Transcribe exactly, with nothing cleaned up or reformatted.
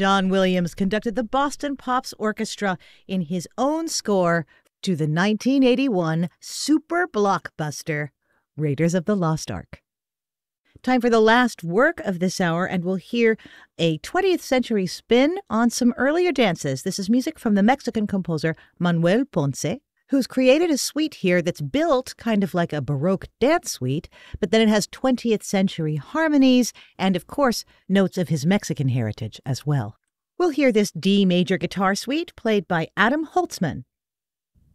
John Williams conducted the Boston Pops Orchestra in his own score to the nineteen eighty-one super blockbuster, Raiders of the Lost Ark. Time for the last work of this hour, and we'll hear a twentieth century spin on some earlier dances. This is music from the Mexican composer Manuel Ponce, who's created a suite here that's built kind of like a Baroque dance suite, but then it has twentieth century harmonies and, of course, notes of his Mexican heritage as well. We'll hear this D major guitar suite played by Adam Holtzman,